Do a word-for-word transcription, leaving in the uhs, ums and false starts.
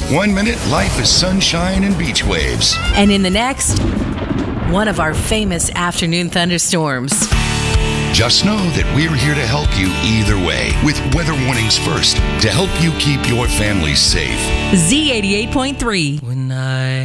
One minute, life is sunshine and beach waves. And in the next, one of our famous afternoon thunderstorms. Just know that we're here to help you either way with weather warnings first to help you keep your family safe. Z eighty-eight point three. When I